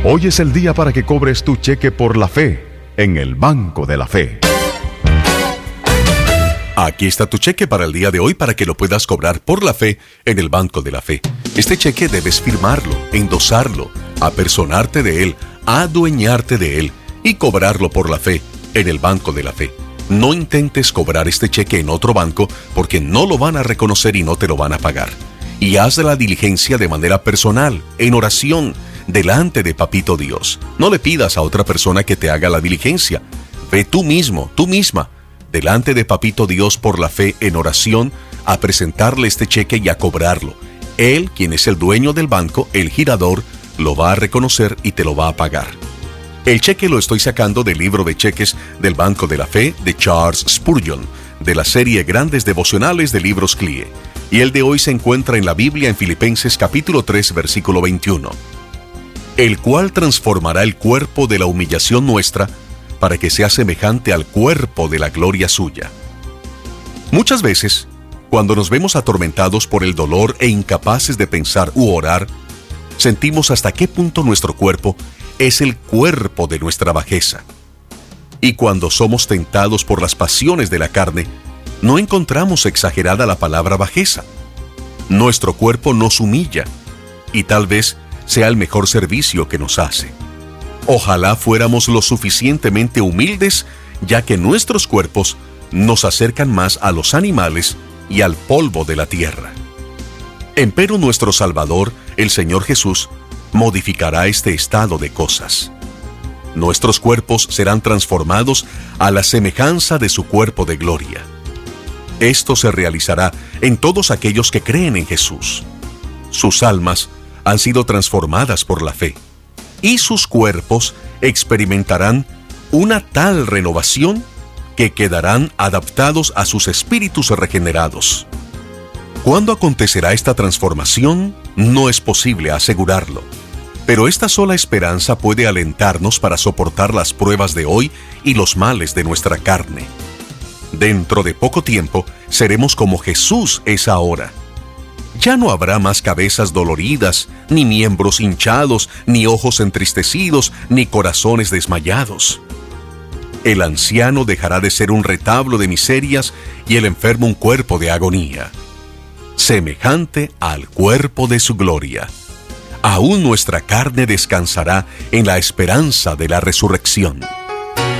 Hoy es el día para que cobres tu cheque por la fe en el Banco de la Fe. Aquí está tu cheque para el día de hoy para que lo puedas cobrar por la fe en el Banco de la Fe. Este cheque debes firmarlo, endosarlo, apersonarte de él, adueñarte de él y cobrarlo por la fe en el Banco de la Fe. No intentes cobrar este cheque en otro banco porque no lo van a reconocer y no te lo van a pagar. Y haz la diligencia de manera personal, en oración, delante de Papito Dios. No le pidas a otra persona que te haga la diligencia. Ve tú mismo, tú misma, delante de Papito Dios por la fe en oración, a presentarle este cheque y a cobrarlo. Él, quien es el dueño del banco, el girador, lo va a reconocer y te lo va a pagar. El cheque lo estoy sacando del libro de cheques del Banco de la Fe de Charles Spurgeon, de la serie Grandes Devocionales de Libros CLIE. Y el de hoy se encuentra en la Biblia en Filipenses capítulo 3, versículo 21. El cual transformará el cuerpo de la humillación nuestra para que sea semejante al cuerpo de la gloria suya. Muchas veces, cuando nos vemos atormentados por el dolor e incapaces de pensar u orar, sentimos hasta qué punto nuestro cuerpo es el cuerpo de nuestra bajeza. Y cuando somos tentados por las pasiones de la carne, no encontramos exagerada la palabra bajeza. Nuestro cuerpo nos humilla, y tal vez sea el mejor servicio que nos hace. Ojalá fuéramos lo suficientemente humildes, ya que nuestros cuerpos nos acercan más a los animales y al polvo de la tierra. Empero nuestro Salvador, el Señor Jesús, modificará este estado de cosas. Nuestros cuerpos serán transformados a la semejanza de su cuerpo de gloria. Esto se realizará en todos aquellos que creen en Jesús. Sus almas han sido transformadas por la fe, y sus cuerpos experimentarán una tal renovación que quedarán adaptados a sus espíritus regenerados. ¿Cuándo acontecerá esta transformación? No es posible asegurarlo, pero esta sola esperanza puede alentarnos para soportar las pruebas de hoy y los males de nuestra carne. Dentro de poco tiempo seremos como Jesús es ahora. Ya no habrá más cabezas doloridas, ni miembros hinchados, ni ojos entristecidos, ni corazones desmayados. El anciano dejará de ser un retablo de miserias y el enfermo un cuerpo de agonía, semejante al cuerpo de su gloria. Aún nuestra carne descansará en la esperanza de la resurrección.